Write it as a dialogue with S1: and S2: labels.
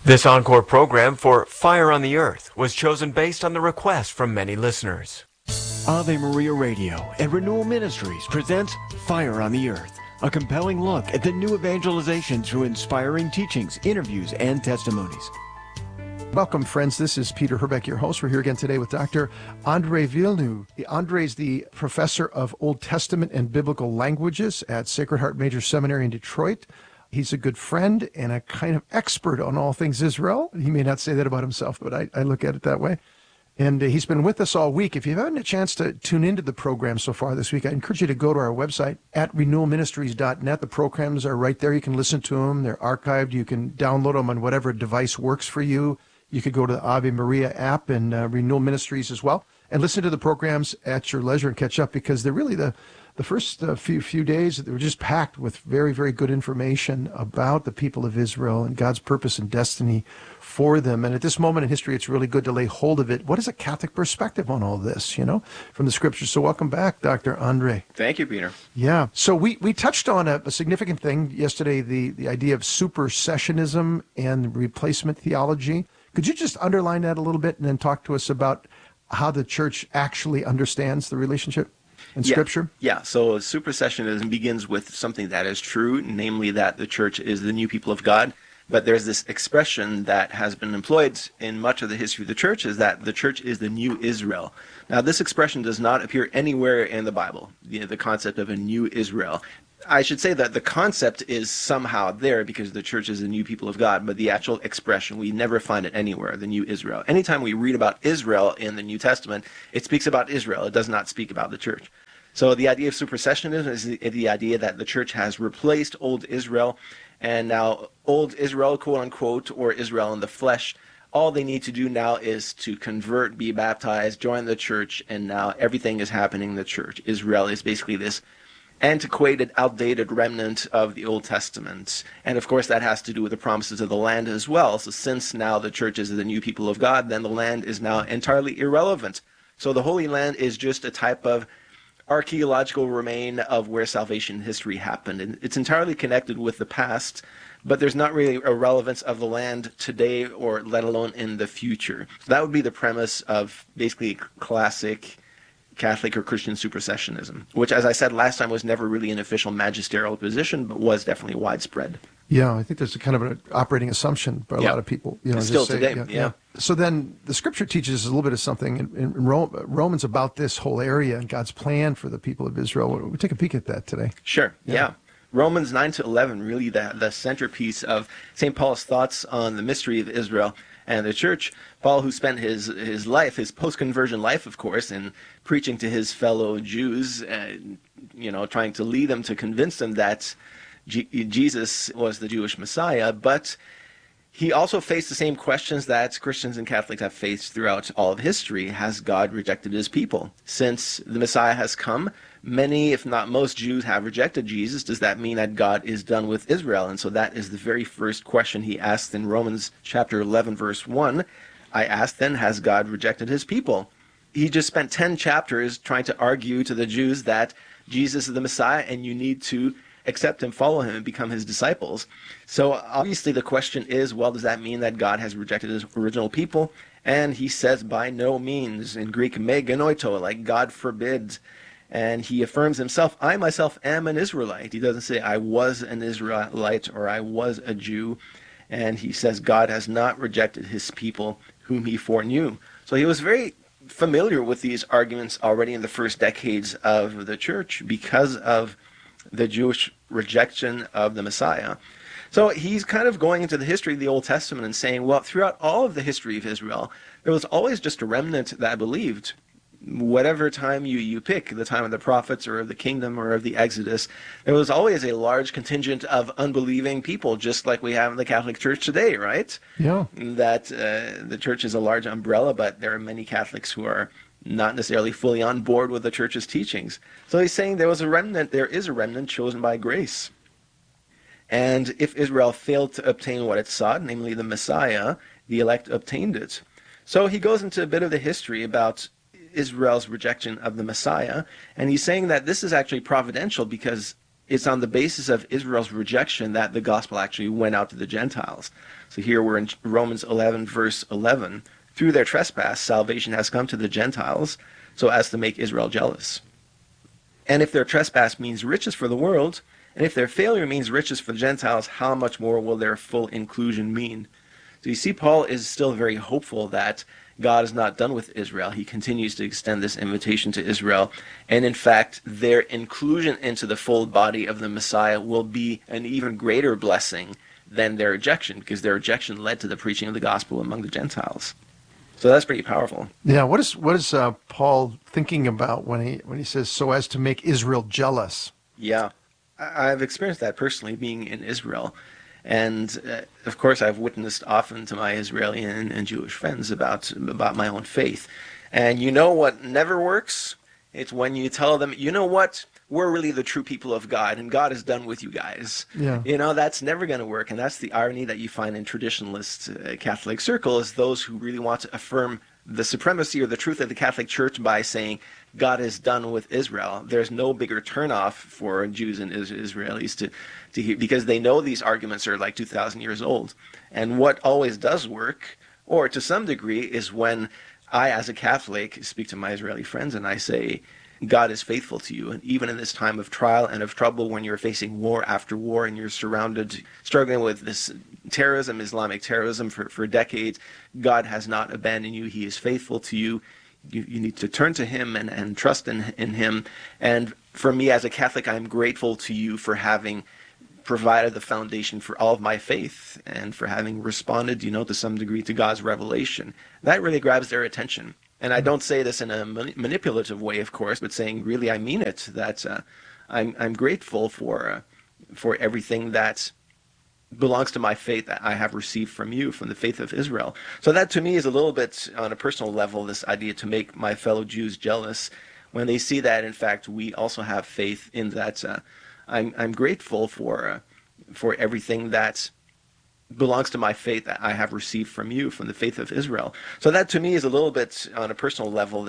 S1: This encore program for Fire on the Earth was chosen based on the request from many listeners.
S2: Ave Maria Radio and Renewal Ministries presents Fire on the Earth, a compelling look at the new evangelization through inspiring teachings, interviews, and testimonies.
S3: Welcome, friends. This is Peter Herbeck, your host. We're here again today with Dr. Andre Villeneuve. Andre is the professor of Old Testament and Biblical Languages at Sacred Heart Major Seminary in Detroit. He's a good friend and a kind of expert on all things Israel. He may not say that about himself, but I look at it that way. And he's been with us all week. If you haven't had a chance to tune into the program so far this week, I encourage you to go to our website at renewalministries.net. The programs are right there. You can listen to them. They're archived. You can download them on whatever device works for you. You could go to the Ave Maria app and Renewal Ministries as well, and listen to the programs at your leisure and catch up, because they're really the first few days, they were just packed with very, very good information about the people of Israel and God's purpose and destiny for them. And at this moment in history, it's really good to lay hold of it. What is a Catholic perspective on all this, from the scriptures? So welcome back, Dr. Andre.
S4: Thank you, Peter.
S3: Yeah. So we touched on a significant thing yesterday, the idea of supersessionism and replacement theology. Could you just underline that a little bit and then talk to us about how the church actually understands the relationship in Scripture?
S4: Yeah, so supersessionism begins with something that is true, namely that the church is the new people of God. But there's this expression that has been employed in much of the history of the church, is that the church is the new Israel. Now, this expression does not appear anywhere in the Bible, the concept of a new Israel. I should say that the concept is somehow there because the church is the new people of God, but the actual expression, we never find it anywhere, the new Israel. Anytime we read about Israel in the New Testament, it speaks about Israel. It does not speak about the church. So the idea of supersessionism is the idea that the church has replaced old Israel, and now old Israel, quote unquote, or Israel in the flesh, all they need to do now is to convert, be baptized, join the church, and now everything is happening in the church. Israel is basically this antiquated, outdated remnant of the Old Testament. And of course that has to do with the promises of the land as well. So since now the church is the new people of God, then the land is now entirely irrelevant. So the Holy Land is just a type of archaeological remain of where salvation history happened. And it's entirely connected with the past, but there's not really a relevance of the land today, or let alone in the future. So that would be the premise of basically classic Catholic or Christian supersessionism, which, as I said last time, was never really an official magisterial position, but was definitely widespread.
S3: Yeah, I think there's a kind of an operating assumption by a lot of people.
S4: Still today, yeah.
S3: So then the scripture teaches us a little bit of something in Romans about this whole area and God's plan for the people of Israel. We'll take a peek at that today.
S4: Sure, yeah. Romans 9 to 11, really the centerpiece of St. Paul's thoughts on the mystery of Israel and the church. Paul, who spent his life, his post-conversion life, of course, in preaching to his fellow Jews, trying to lead them, to convince them that Jesus was the Jewish Messiah, but he also faced the same questions that Christians and Catholics have faced throughout all of history. Has God rejected his people? Since the Messiah has come, many, if not most, Jews have rejected Jesus. Does that mean that God is done with Israel? And so that is the very first question he asked in Romans chapter 11, verse 1. I asked then, has God rejected his people? He just spent 10 chapters trying to argue to the Jews that Jesus is the Messiah and you need to accept him, follow him, and become his disciples. So obviously the question is, well, does that mean that God has rejected his original people? And he says, by no means. In Greek, me genoito, like God forbid. And he affirms himself, I myself am an Israelite. He doesn't say I was an Israelite or I was a Jew. And he says God has not rejected his people whom he foreknew. So he was very familiar with these arguments already in the first decades of the church because of the Jewish rejection of the Messiah. So he's kind of going into the history of the Old Testament and saying, well, throughout all of the history of Israel, there was always just a remnant that believed. Whatever time you pick, the time of the prophets or of the kingdom or of the Exodus, there was always a large contingent of unbelieving people, just like we have in the Catholic Church today, right? Yeah. That the church is a large umbrella, but there are many Catholics who are not necessarily fully on board with the church's teachings. So he's saying there is a remnant chosen by grace. And if Israel failed to obtain what it sought, namely the Messiah, the elect obtained it. So he goes into a bit of the history about Israel's rejection of the Messiah, and he's saying that this is actually providential because it's on the basis of Israel's rejection that the gospel actually went out to the Gentiles. So here we're in Romans 11, verse 11. Through their trespass, salvation has come to the Gentiles, so as to make Israel jealous. And if their trespass means riches for the world, and if their failure means riches for the Gentiles, how much more will their full inclusion mean? So you see, Paul is still very hopeful that God is not done with Israel. He continues to extend this invitation to Israel. And in fact, their inclusion into the full body of the Messiah will be an even greater blessing than their rejection, because their rejection led to the preaching of the gospel among the Gentiles. So that's pretty powerful.
S3: Yeah, what is Paul thinking about when he says, so as to make Israel jealous?
S4: Yeah, I've experienced that personally, being in Israel. And of course, I've witnessed often to my Israeli and Jewish friends about my own faith. And you know what never works? It's when you tell them, you know what? We're really the true people of God, and God is done with you guys.
S3: Yeah.
S4: You know, that's never going to work. And that's the irony that you find in traditionalist Catholic circles, those who really want to affirm the supremacy or the truth of the Catholic Church by saying God is done with Israel. There's no bigger turnoff for Jews and Israelis to hear, because they know these arguments are like 2,000 years old. And what always does work, or to some degree, is when I, as a Catholic, speak to my Israeli friends and I say, God is faithful to you. And even in this time of trial and of trouble, when you're facing war after war and you're surrounded, struggling with this terrorism, Islamic terrorism for decades, God has not abandoned you. He is faithful to you. You need to turn to him and trust in him. And for me as a Catholic, I'm grateful to you for having provided the foundation for all of my faith and for having responded, to some degree to God's revelation. That really grabs their attention. And I don't say this in a manipulative way, of course, but saying really I mean it, that I'm grateful for everything that belongs to my faith that I have received from you, from the faith of Israel. So that to me is a little bit on a personal level, this idea to make my fellow Jews jealous when they see that in fact we also have faith in that. I'm grateful for everything that belongs to my faith that I have received from you, from the faith of Israel. So that to me is a little bit on a personal level,